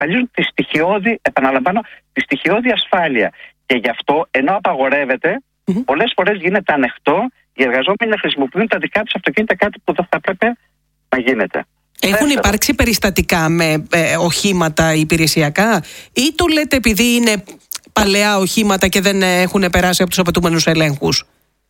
διασφαλίζουν τη στοιχειώδη, επαναλαμβάνω, τη στοιχειώδη ασφάλεια. Και γι' αυτό, ενώ απαγορεύεται, πολλές φορές γίνεται ανεκτό οι εργαζόμενοι να χρησιμοποιούν τα δικά τους αυτοκίνητα, κάτι που δεν θα έπρεπε να γίνεται. Έχουν υπάρξει περιστατικά με οχήματα υπηρεσιακά, ή το λέτε επειδή είναι παλαιά οχήματα και δεν έχουν περάσει από τους απαιτούμενους ελέγχους?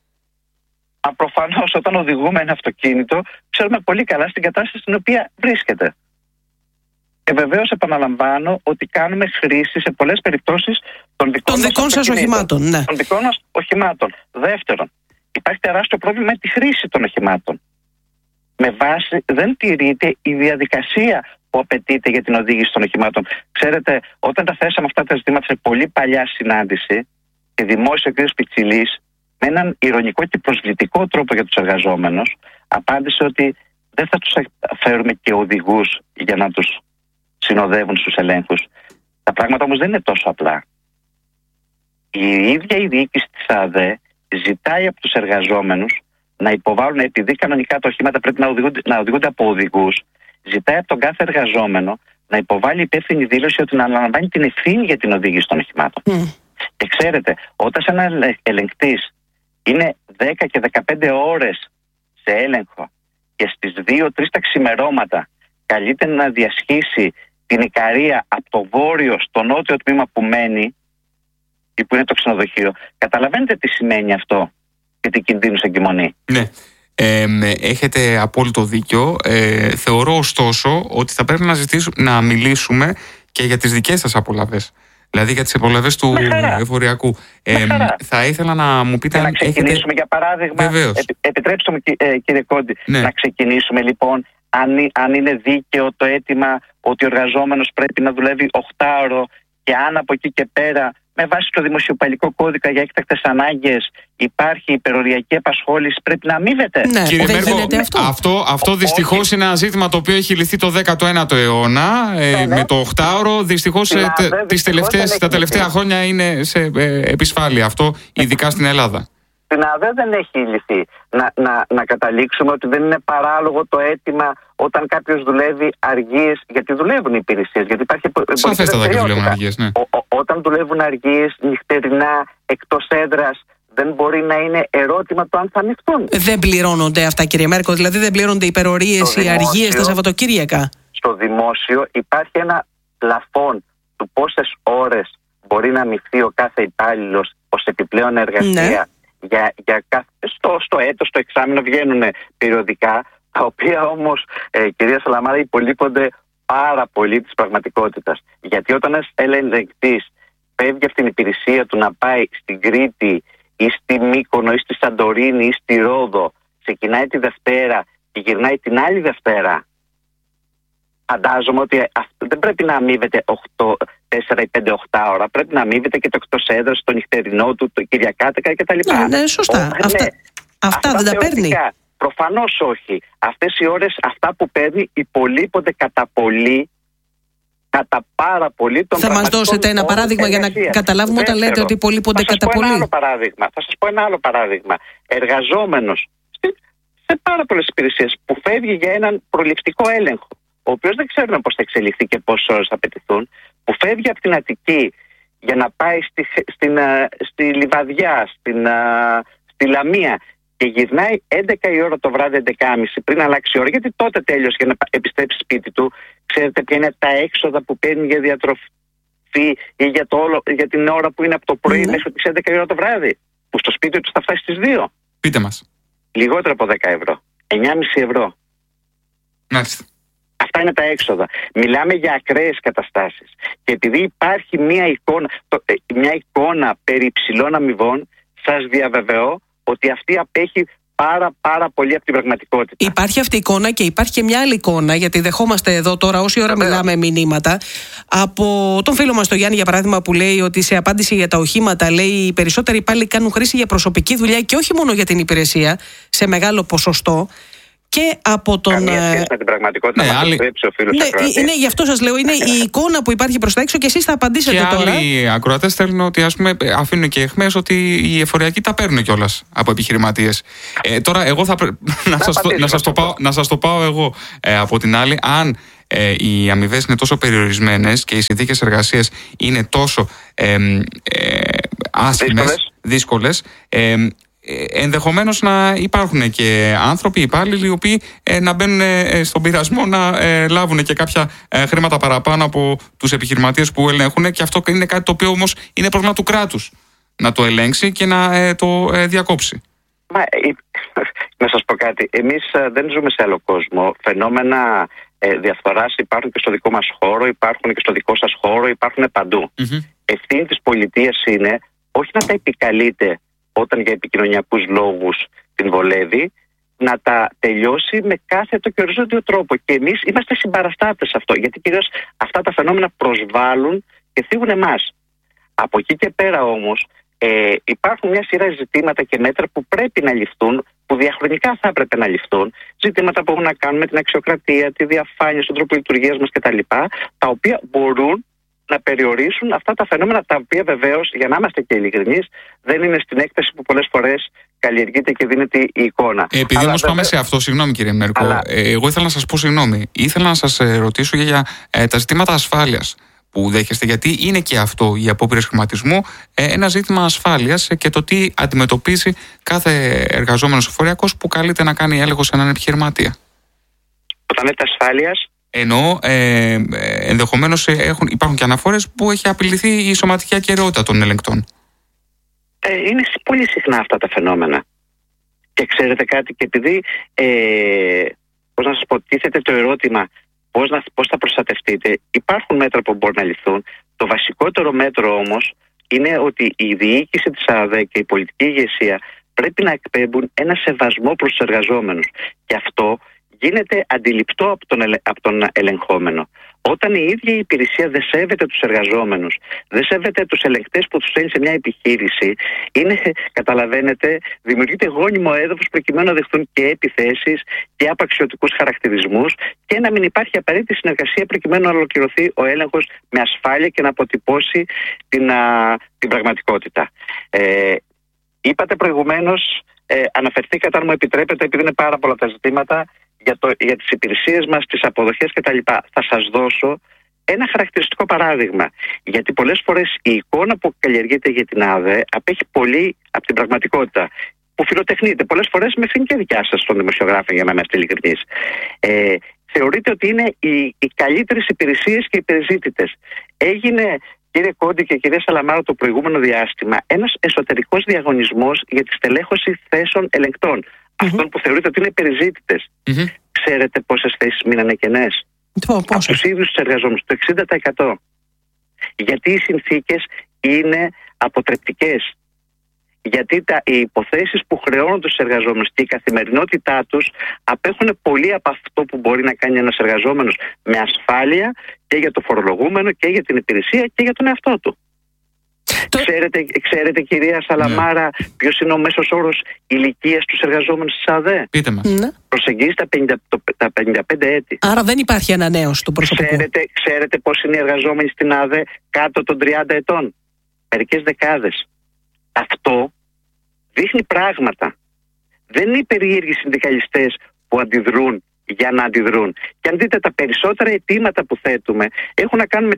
Προφανώς, όταν οδηγούμε ένα αυτοκίνητο, ξέρουμε πολύ καλά στην κατάσταση στην οποία βρίσκεται. Και βεβαίως επαναλαμβάνω ότι κάνουμε χρήση σε πολλές περιπτώσεις των δικών σας οχημάτων. Ναι. Των δικών μας οχημάτων. Δεύτερον, υπάρχει τεράστιο πρόβλημα με τη χρήση των οχημάτων. Με βάση, δεν τηρείται η διαδικασία που απαιτείται για την οδήγηση των οχημάτων. Ξέρετε, όταν τα θέσαμε αυτά τα ζητήματα σε πολύ παλιά συνάντηση, και δημόσια ο κ. Πιτσιλής, με έναν ειρωνικό και προσβλητικό τρόπο για τους εργαζόμενους, απάντησε ότι δεν θα τους φέρουμε και οδηγούς για να τους συνοδεύουν στους ελέγχους. Τα πράγματα όμως δεν είναι τόσο απλά. Η ίδια η διοίκηση της ΑΔΕ ζητάει από τους εργαζόμενους να υποβάλουν, επειδή κανονικά τα οχήματα πρέπει να οδηγούνται από οδηγούς, ζητάει από τον κάθε εργαζόμενο να υποβάλει υπεύθυνη δήλωση ότι να αναλαμβάνει την ευθύνη για την οδήγηση των οχημάτων. Και ξέρετε, όταν σε ένα ελεγκτής είναι 10 και 15 ώρες σε έλεγχο και στις 2-3 τα ξημερώματα καλείται να διασχίσει την Ικαρία από το βόρειο στο νότιο τμήμα που μένει ή που είναι το ξενοδοχείο, καταλαβαίνετε τι σημαίνει αυτό και τι κινδύνους εγκυμονεί. Ναι. Έχετε απόλυτο δίκιο. Θεωρώ ωστόσο ότι θα πρέπει να μιλήσουμε και για τις δικές σας απολαβές. Δηλαδή για τις απολαβές του εφοριακού. Θα ήθελα να μου πείτε να ξεκινήσουμε για παράδειγμα. Επιτρέψτε μου κύριε Κόντι, να ξεκινήσουμε λοιπόν αν είναι δίκαιο το αίτημα ότι ο εργαζόμενος πρέπει να δουλεύει 8ωρο και αν από εκεί και πέρα με βάση το δημοσιοπαλικό κώδικα για έκτακτες ανάγκες υπάρχει υπεροριακή απασχόληση, πρέπει να αμείβεται. Ναι, κύριε Μέργο, αυτό δυστυχώς είναι ένα ζήτημα το οποίο έχει λυθεί το 19ο αιώνα με το 8ωρο. Δυστυχώς τα τελευταία χρόνια είναι σε επισφάλεια αυτό, ειδικά στην Ελλάδα. Στην ΑΔΕ δεν έχει λυθεί. Να καταλήξουμε ότι δεν είναι παράλογο το αίτημα όταν κάποιος δουλεύει αργίες, γιατί δουλεύουν οι υπηρεσίες. Γιατί υπάρχει σαφέστατα και δουλεύουν αργίες, ναι. Όταν δουλεύουν αργίες, νυχτερινά, εκτός έδρας, δεν μπορεί να είναι ερώτημα το αν θα ανοιχτούν. Δεν πληρώνονται αυτά, κύριε Μέρκο, δηλαδή δεν πληρώνονται υπερορίες ή αργίες τα Σαββατοκύριακα? Στο δημόσιο υπάρχει ένα πλαφόν του πόσες ώρες μπορεί να αμοιφθεί ο κάθε υπάλληλος ως επιπλέον εργασία. Ναι. Στο έτος, στο εξάμηνο βγαίνουν περιοδικά, τα οποία όμως, κυρία Σαλαμάρα, υπολείπονται πάρα πολύ της πραγματικότητας. Γιατί όταν ένας ελεγκτής φεύγει από την υπηρεσία του να πάει στην Κρήτη ή στη Μύκονο ή στη Σαντορίνη ή στη Ρόδο, ξεκινάει τη Δευτέρα και γυρνάει την άλλη Δευτέρα, φαντάζομαι ότι δεν πρέπει να αμείβεται 4 ή 5-8 ώρα, πρέπει να αμείβεται και το εκτός έδρας, το νυχτερινό του, το Κυριακάτικα κτλ. Ναι, σωστά. Αυτά δεν τα παίρνει. Προφανώς όχι. Αυτές οι ώρες, αυτά που παίρνει, υπολείπονται κατά πάρα πολύ τον. Θα μας δώσετε ένα παράδειγμα για να καταλάβουμε όταν λέτε ότι υπολείπονται κατά πολύ? Θα σας πω ένα άλλο παράδειγμα. Εργαζόμενος σε πάρα πολλές υπηρεσίες που φεύγει για έναν προληπτικό έλεγχο, ο οποίος δεν ξέρουμε πώς θα εξελιχθεί και πόσες ώρες θα απαιτηθούν, που φεύγει από την Αττική για να πάει στη Λιβαδιά, στη Λαμία και γυρνάει 11 η ώρα το βράδυ, 11.30 πριν αλλάξει η ώρα, γιατί τότε τέλειωσε για να επιστρέψει σπίτι του. Ξέρετε ποια είναι τα έξοδα που παίρνει για διατροφή ή για την ώρα που είναι από το πρωί μέχρι τις 11 η ώρα το βράδυ, που στο σπίτι του θα φτάσει στις 2. Πείτε μας. Λιγότερο από 10 ευρώ. 9,5 ευρώ. Μάλιστα. Αυτά είναι τα έξοδα. Μιλάμε για ακραίες καταστάσεις. Και επειδή υπάρχει μια εικόνα περί υψηλών αμοιβών, σας διαβεβαιώ ότι αυτή απέχει πάρα πολύ από την πραγματικότητα. Υπάρχει αυτή η εικόνα και υπάρχει και μια άλλη εικόνα, γιατί δεχόμαστε εδώ τώρα όση ώρα μιλάμε μηνύματα από τον φίλο μας τον Γιάννη, για παράδειγμα, που λέει ότι σε απάντηση για τα οχήματα, λέει, οι περισσότεροι υπάλληλοι κάνουν χρήση για προσωπική δουλειά και όχι μόνο για την υπηρεσία, σε μεγάλο ποσοστό. Και από τον. Καμία σχέση με την πραγματικότητα, ο φίλος είναι, γι' αυτό σας λέω, είναι η εικόνα που υπάρχει προς τα έξω και εσείς θα απαντήσετε και τώρα. Άλλοι ακροατές θέλουν ότι, ας πούμε, αφήνουν και αιχμές ότι οι εφοριακοί τα παίρνουν κιόλας από επιχειρηματίες. Τώρα, εγώ θα να σας το πάω εγώ από την άλλη. Αν οι αμοιβές είναι τόσο περιορισμένες και οι συνθήκες εργασίας είναι τόσο άσχημες, δύσκολες, ενδεχομένως να υπάρχουν και άνθρωποι, υπάλληλοι, οι οποίοι να μπαίνουν στον πειρασμό να λάβουν και κάποια χρήματα παραπάνω από τους επιχειρηματίες που ελέγχουν, και αυτό είναι κάτι το οποίο όμως είναι πρόβλημα του κράτους να το ελέγξει και να το διακόψει. Να σας πω κάτι, εμείς δεν ζούμε σε άλλο κόσμο. Φαινόμενα διαφθοράς υπάρχουν και στο δικό μας χώρο, υπάρχουν και στο δικό σας χώρο, υπάρχουν παντού. Ευθύνη της πολιτείας είναι όχι να τα επικαλείται όταν για επικοινωνιακούς λόγους την βολεύει, να τα τελειώσει με κάθετο και οριζόντιο τρόπο. Και εμείς είμαστε συμπαραστάτες σε αυτό, γιατί κυρίως αυτά τα φαινόμενα προσβάλλουν και θίγουν εμάς. Από εκεί και πέρα όμως υπάρχουν μια σειρά ζητήματα και μέτρα που πρέπει να ληφθούν, που διαχρονικά θα έπρεπε να ληφθούν. Ζητήματα που έχουν να κάνουν με την αξιοκρατία, τη διαφάνεια στον τρόπο λειτουργίας μας κτλ. Τα οποία μπορούν να περιορίσουν αυτά τα φαινόμενα, τα οποία βεβαίως, για να είμαστε και ειλικρινείς, δεν είναι στην έκταση που πολλές φορές καλλιεργείται και δίνεται η εικόνα. Επειδή όμως πάμε σε αυτό, συγγνώμη κύριε Μέρκο, εγώ ήθελα να σας πω συγγνώμη. Ήθελα να σας ρωτήσω για τα ζητήματα ασφάλειας που δέχεστε, γιατί είναι και αυτό, οι απόπειρες χρηματισμού, ένα ζήτημα ασφάλειας και το τι αντιμετωπίζει κάθε εργαζόμενος εφοριακός που καλείται να κάνει έλεγχο σε έναν επιχειρηματία. Όταν λέτε ασφάλειας, εννοώ ενδεχομένως υπάρχουν και αναφορές που έχει απειληθεί η σωματική ακεραιότητα των ελεγκτών. Είναι πολύ συχνά αυτά τα φαινόμενα. Και ξέρετε κάτι, και επειδή πώς να σας πω, τίθεται το ερώτημα πώς θα προστατευτείτε, υπάρχουν μέτρα που μπορούν να ληφθούν. Το βασικότερο μέτρο όμως είναι ότι η διοίκηση της ΑΔΕ και η πολιτική ηγεσία πρέπει να εκπέμπουν ένα σεβασμό προς τους εργαζόμενους. Και αυτό γίνεται αντιληπτό από τον ελεγχόμενο. Όταν η ίδια η υπηρεσία δεν σέβεται τους εργαζόμενους, δεν σέβεται τους ελεγκτές που τους στέλνει σε μια επιχείρηση, καταλαβαίνετε, δημιουργείται γόνιμο έδαφος προκειμένου να δεχτούν και επιθέσεις και απαξιωτικούς χαρακτηρισμούς και να μην υπάρχει απαραίτητη συνεργασία προκειμένου να ολοκληρωθεί ο έλεγχος με ασφάλεια και να αποτυπώσει την πραγματικότητα. Είπατε προηγουμένως, αναφερθήκατε, αν μου επιτρέπετε, επειδή είναι πάρα πολλά τα ζητήματα, για τις υπηρεσίες μας, τις αποδοχές κτλ. Θα σας δώσω ένα χαρακτηριστικό παράδειγμα. Γιατί πολλές φορές η εικόνα που καλλιεργείται για την ΑΔΕ απέχει πολύ από την πραγματικότητα, που φιλοτεχνείται πολλές φορές με ευθύνη και δικιά σας των δημοσιογράφων, για να είμαστε ειλικρινείς. Θεωρείται ότι είναι οι καλύτερες υπηρεσίες και οι περιζήτητες. Έγινε, κύριε Κόντι και κυρία Σαλαμάρα, το προηγούμενο διάστημα ένας εσωτερικός διαγωνισμός για τη στελέχωση θέσεων ελεγκτών. Αυτών που θεωρείται ότι είναι περιζήτητες. Ξέρετε πόσες θέσεις μείνανε κενές? Από τους ίδιους τους εργαζόμενους, το 60%. Γιατί οι συνθήκες είναι αποτρεπτικές. Γιατί οι υποθέσεις που χρεώνονται στους εργαζόμενους και η καθημερινότητά τους απέχουν πολύ από αυτό που μπορεί να κάνει ένας εργαζόμενος με ασφάλεια και για το φορολογούμενο και για την υπηρεσία και για τον εαυτό του. Ξέρετε κυρία Σαλαμάρα, ποιος είναι ο μέσος όρος ηλικίας στους εργαζόμενους της ΑΔΕ? Πείτε μας. Προσεγγίζει τα 55 έτη. Άρα δεν υπάρχει ανανέωση του προσωπικού. Ξέρετε πώς είναι οι εργαζόμενοι στην ΑΔΕ κάτω των 30 ετών? Μερικές δεκάδες. Αυτό δείχνει πράγματα. Δεν είναι οι περίεργοι συνδικαλιστές που αντιδρούν για να αντιδρούν. Και αν δείτε, τα περισσότερα αιτήματα που θέτουμε έχουν να κάνουν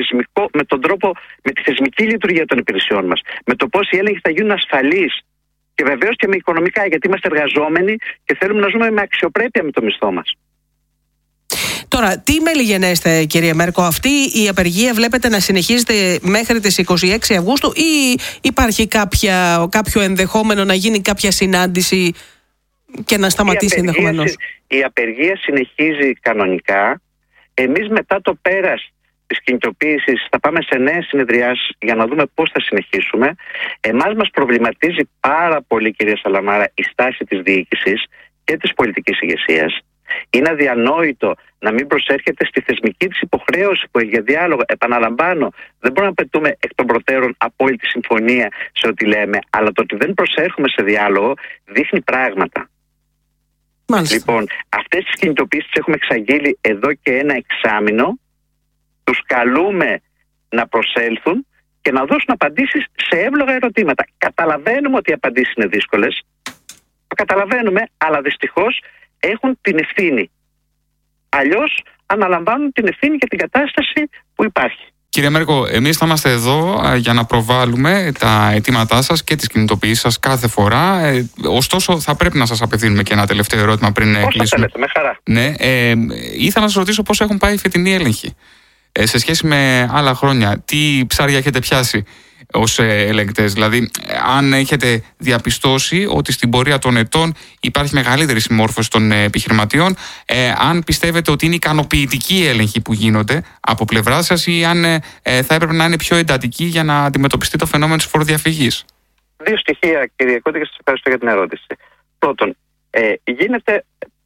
με τη θεσμική λειτουργία των υπηρεσιών μας. Με το πώς οι έλεγχοι θα γίνουν ασφαλείς και βεβαίως και με οικονομικά, γιατί είμαστε εργαζόμενοι και θέλουμε να ζούμε με αξιοπρέπεια με το μισθό μας. Τώρα, τι μελιγενέστε, κύριε Μέρκο, αυτή η απεργία βλέπετε να συνεχίζεται μέχρι τις 26 Αυγούστου ή υπάρχει κάποιο ενδεχόμενο να γίνει κάποια συνάντηση και να σταματήσει ενδεχομένως? Η απεργία συνεχίζει κανονικά. Εμείς μετά το πέρας της κινητοποίησης θα πάμε σε νέες συνεδριάσεις για να δούμε πώς θα συνεχίσουμε. Εμάς μας προβληματίζει πάρα πολύ, κυρία Σαλαμάρα, η στάση της διοίκησης και της πολιτικής ηγεσίας. Είναι αδιανόητο να μην προσέρχεται στη θεσμική της υποχρέωση που έχει για διάλογο. Επαναλαμβάνω, δεν μπορούμε να πετούμε εκ των προτέρων απόλυτη συμφωνία σε ό,τι λέμε, αλλά το ότι δεν προσέρχομαι σε διάλογο δείχνει πράγματα. Μάλιστα. Λοιπόν, αυτές τις κινητοποιήσεις τις έχουμε εξαγγείλει εδώ και ένα εξάμηνο. Τους καλούμε να προσέλθουν και να δώσουν απαντήσεις σε εύλογα ερωτήματα. Καταλαβαίνουμε ότι οι απαντήσεις είναι δύσκολες. Το καταλαβαίνουμε, αλλά δυστυχώς έχουν την ευθύνη. Αλλιώς αναλαμβάνουν την ευθύνη για την κατάσταση που υπάρχει. Κύριε Μέρκο, εμείς θα είμαστε εδώ για να προβάλλουμε τα αιτήματά σας και τις κινητοποιήσεις σας κάθε φορά. Ωστόσο, θα πρέπει να σας απευθύνουμε και ένα τελευταίο ερώτημα πριν κλείσουμε. Πώς θα θέλετε, με χαρά. Ναι, ήθελα να σας ρωτήσω πώς έχουν πάει οι φετινοί έλεγχοι. Σε σχέση με άλλα χρόνια, τι ψάρια έχετε πιάσει ως ελεγκτές? Δηλαδή, αν έχετε διαπιστώσει ότι στην πορεία των ετών υπάρχει μεγαλύτερη συμμόρφωση των επιχειρηματιών, αν πιστεύετε ότι είναι ικανοποιητικοί οι έλεγχοι που γίνονται από πλευρά σας ή αν θα έπρεπε να είναι πιο εντατικοί για να αντιμετωπιστεί το φαινόμενο της φοροδιαφυγής. Δύο στοιχεία, κύριε Κόντι, και σας ευχαριστώ για την ερώτηση. Πρώτον, γίνεται,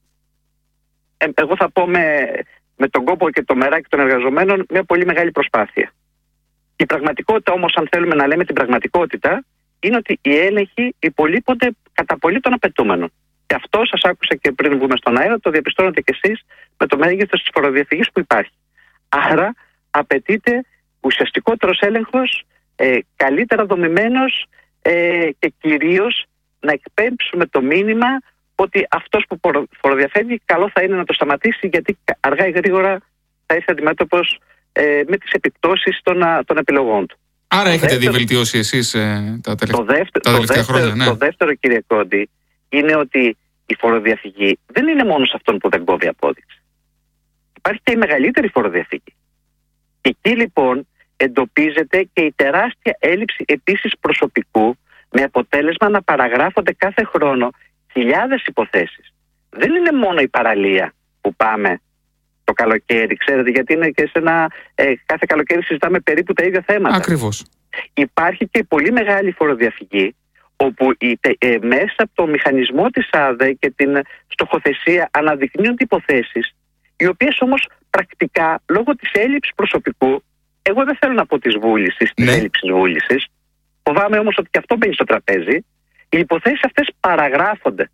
εγώ θα πω με τον κόπο και το μεράκι των εργαζομένων, μια πολύ μεγάλη προσπάθεια. Η πραγματικότητα όμως, αν θέλουμε να λέμε την πραγματικότητα, είναι ότι οι έλεγχοι υπολείπονται κατά πολύ των απαιτούμενων. Και αυτό σας άκουσα και πριν βγούμε στον αέρα, το διαπιστώνετε κι εσείς με το μέγεθος της φοροδιαφυγής που υπάρχει. Άρα απαιτείται ουσιαστικότερος έλεγχος, καλύτερα δομημένος και κυρίως να εκπέμψουμε το μήνυμα ότι αυτός που φοροδιαφεύγει καλό θα είναι να το σταματήσει, γιατί αργά ή γρήγορα θα έρθει αντιμέτωπος με τις επιπτώσεις των επιλογών του. Άρα έχετε δει βελτίωση εσείς τα τελευταία χρόνια? Ναι. Το δεύτερο, κύριε Κόντι, είναι ότι η φοροδιαφυγή δεν είναι μόνο σε αυτόν που δεν κόβει απόδειξη. Υπάρχει και η μεγαλύτερη φοροδιαφυγή. Εκεί λοιπόν εντοπίζεται και η τεράστια έλλειψη επίσης προσωπικού, με αποτέλεσμα να παραγράφονται κάθε χρόνο χιλιάδες υποθέσεις. Δεν είναι μόνο η παραλία που πάμε το καλοκαίρι, ξέρετε, γιατί είναι και σε κάθε καλοκαίρι συζητάμε περίπου τα ίδια θέματα. Ακριβώς. Υπάρχει και πολύ μεγάλη φοροδιαφυγή, όπου μέσα από το μηχανισμό της ΑΔΕ και την στοχοθεσία αναδεικνύονται υποθέσεις, οι οποίες όμως πρακτικά λόγω της έλλειψης προσωπικού, εγώ δεν θέλω να πω της βούλησης, της έλλειψης βούλησης, φοβάμαι όμως ότι και αυτό μπαίνει στο τραπέζι, οι υποθέσεις αυτές παραγράφονται.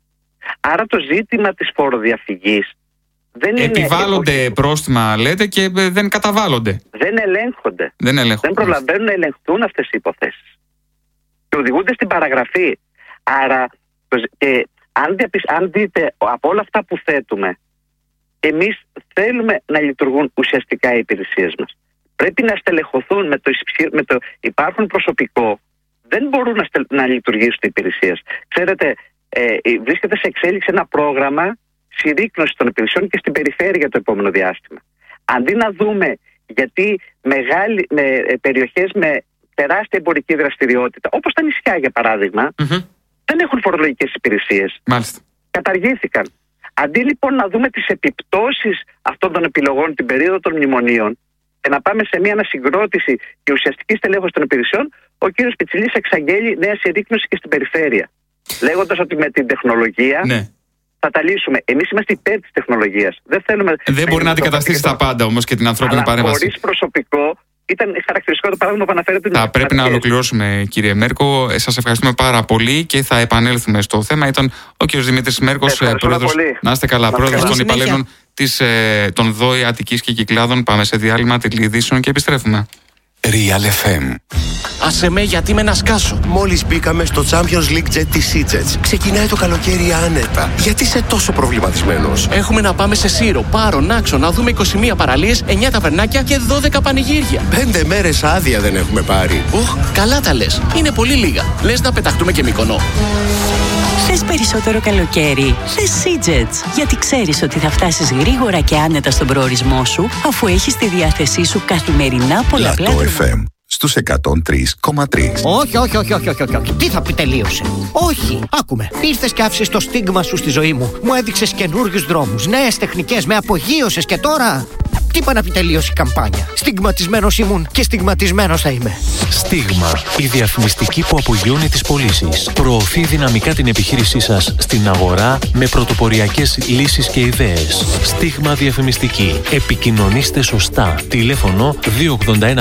Άρα το ζήτημα της φοροδιαφυγής δεν επιβάλλονται πρόστιμα, λέτε, και δεν καταβάλλονται. Δεν ελέγχονται. Δεν προλαβαίνουν να ελεγχθούν αυτές οι υποθέσεις. Και οδηγούνται στην παραγραφή. Άρα, και αν δείτε από όλα αυτά που θέτουμε, εμείς θέλουμε να λειτουργούν ουσιαστικά οι υπηρεσίες μας. Πρέπει να στελεχωθούν με το υπάρχον προσωπικό. Δεν μπορούν να λειτουργήσουν οι υπηρεσίες. Ξέρετε, βρίσκεται σε εξέλιξη ένα πρόγραμμα συρρίκνωση των υπηρεσιών και στην περιφέρεια το επόμενο διάστημα. Αντί να δούμε γιατί περιοχές με τεράστια εμπορική δραστηριότητα, όπως τα νησιά για παράδειγμα, δεν έχουν φορολογικές υπηρεσίες. Μάλιστα. Καταργήθηκαν. Αντί λοιπόν να δούμε τις επιπτώσεις αυτών των επιλογών την περίοδο των μνημονίων και να πάμε σε μια ανασυγκρότηση και ουσιαστική στελέχωση των υπηρεσιών, ο κύριος Πιτσιλής εξαγγέλει νέα συρρίκνωση και στην περιφέρεια, λέγοντας ότι με την τεχνολογία θα τα λύσουμε. Εμείς είμαστε υπέρ της τεχνολογίας. Δεν μπορεί να αντικαταστήσει τα πάντα όμως και την ανθρώπινη παρέμβαση. Χωρίς προσωπικό, ήταν χαρακτηριστικό το παράδειγμα που αναφέρετε. Θα πρέπει να ολοκληρώσουμε, κύριε Μέρκο. Σας ευχαριστούμε πάρα πολύ και θα επανέλθουμε στο θέμα. Ήταν ο κύριος Δημήτρης Μέρκος, πρόεδρος. Να είστε καλά, πρόεδρος των υπαλλήλων των ΔΟΗ Αττικής και Κυκλάδων. Πάμε σε διάλειμμα τηλεειδήσεων και επιστρέφουμε. Real FM. Άσε με, γιατί με να σκάσω. Μόλις μπήκαμε στο Champions League Jet της EasyJet. Ξεκινάει το καλοκαίρι άνετα. Γιατί είσαι τόσο προβληματισμένος? Έχουμε να πάμε σε Σύρο, Πάρο, Νάξο, να δούμε 21 παραλίες, 9 ταβερνάκια και 12 πανηγύρια. 5 μέρες άδεια δεν έχουμε πάρει. Καλά τα λες. Είναι πολύ λίγα. Λες να πεταχτούμε και Μύκονο. Θες περισσότερο καλοκαίρι? Θες EasyJet. Γιατί ξέρεις ότι θα φτάσεις γρήγορα και άνετα στον προορισμό σου, αφού έχεις στη διάθεσή σου καθημερινά πολλαπλά. FM στους 103,3. Όχι. Τι θα πει τελείωσε? Όχι. Άκουμε. Ήρθες και άφησες το στίγμα σου στη ζωή μου. Μου έδειξες καινούριους δρόμους, νέες τεχνικές, με απογείωσες και τώρα... Τι είπα να πει τελείωσε η καμπάνια? Στιγματισμένος ήμουν και στιγματισμένος θα είμαι. Στίγμα. Η διαφημιστική που απογειώνει τις πωλήσεις. Προωθεί δυναμικά την επιχείρησή σας στην αγορά με πρωτοποριακές λύσεις και ιδέες. Στίγμα διαφημιστική. Επικοινωνήστε σωστά. Τηλέφωνο 2810 360 263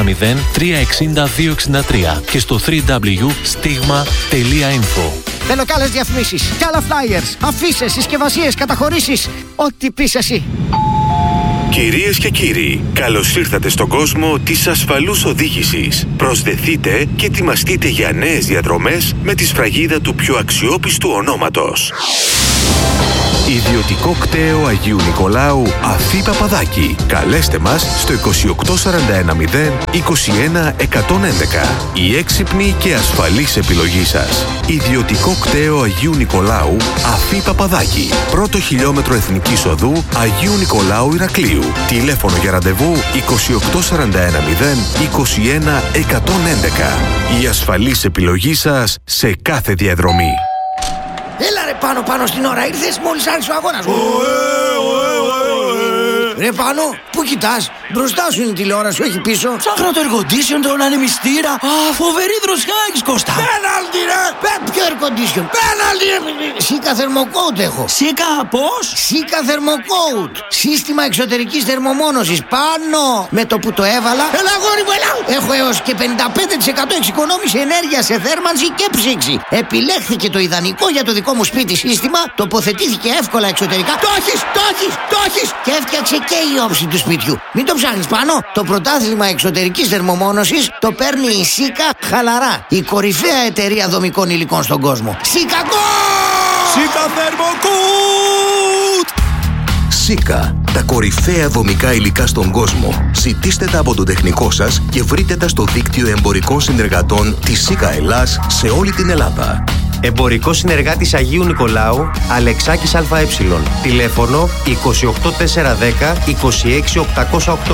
και στο www.stigma.info. Θέλω κι άλλες διαφημίσεις, κι άλλα flyers, αφίσες, συσκευασίες, καταχωρήσεις. Ό,τι πεις εσύ. Κυρίες και κύριοι, καλώς ήρθατε στον κόσμο της ασφαλούς οδήγησης. Προσδεθείτε και ετοιμαστείτε για νέες διαδρομές με τη σφραγίδα του πιο αξιόπιστου ονόματος. Ιδιωτικό κτέο Αγίου Νικολάου Αφή Παπαδάκη. Καλέστε μας στο 28410 21111. Η έξυπνη και ασφαλής επιλογή σας. Ιδιωτικό κτέο Αγίου Νικολάου Αφή Παπαδάκη. Πρώτο χιλιόμετρο Εθνικής Οδού Αγίου Νικολάου Ηρακλείου. Τηλέφωνο για ραντεβού 28410 21111. Η ασφαλής επιλογή σας σε κάθε διαδρομή. Έλα ρε πάνω στην ώρα ήρθες μόλις άρχισε ο αγώνας. Ρε πάνω, πού κοιτάς? Μπροστά σου είναι η τηλεόραση, όχι πίσω. Ψάχνω το air condition, τον ανεμιστήρα. Φοβερή δροσιά έχεις, Κώστα. Πέναλτι ρε! Ποιο air condition? Πέναλτι ρε! Σίκα θερμοκόουτ έχω. Σίκα πώς? Σίκα θερμοκόουτ. Σύστημα εξωτερικής θερμομόνωσης. Πάνω! Με το που το έβαλα. Έλα αγόρι μου, έλα! Έχω έως και 55% εξοικονόμηση ενέργεια σε θέρμανση και ψήξη. Επιλέχθηκε το ιδανικό για το δικό μου σπίτι σύστημα. Τοποθετήθηκε εύκολα εξωτερικά. Το έχεις! Και έφτιαξε και η όψη του σπιτιού. Μην το ψάχνεις πάνω. Το πρωτάθλημα εξωτερικής θερμομόνωσης το παίρνει η Σίκα χαλαρά. Η κορυφαία εταιρεία δομικών υλικών στον κόσμο. Σίκα Θερμοκούτ! Σίκα, τα κορυφαία δομικά υλικά στον κόσμο. Ζητήστε τα από τον τεχνικό σας και βρείτε τα στο δίκτυο εμπορικών συνεργατών της Σίκα Ελλάς σε όλη την Ελλάδα. Εμπορικός συνεργάτης Αγίου Νικολάου, Αλεξάκης ΑΕ. Τηλέφωνο 28410 26808.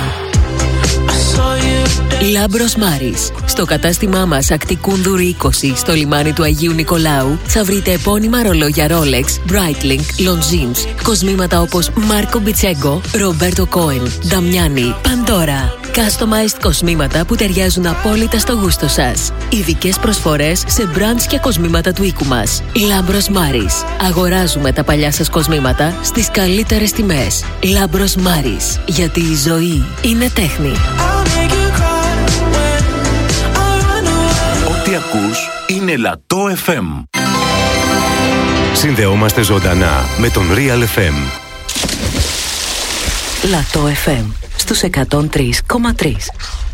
Λάμπρος Μάρης. Στο κατάστημά μας Ακτικούνδουρη 20 στο λιμάνι του Αγίου Νικολάου θα βρείτε επώνυμα ρολόγια Rolex, Breitling, Longines, κοσμήματα όπως Μάρκο Μπιτσέγκο, Ρομπέρτο Κόεν, Νταμιάνι, Παντόρα. Customized κοσμήματα που ταιριάζουν απόλυτα στο γούστο σας. Ειδικές προσφορές σε brands και κοσμήματα του οίκου μας. Λάμπρος Μάρης. Αγοράζουμε τα παλιά σας κοσμήματα στις καλύτερες τιμές. Λάμπρος Μάρης. Γιατί η ζωή είναι τέχνη. Ό,τι ακούς είναι Λατό FM. Συνδεόμαστε ζωντανά με τον Real FM. Λατό FM στους 103,3.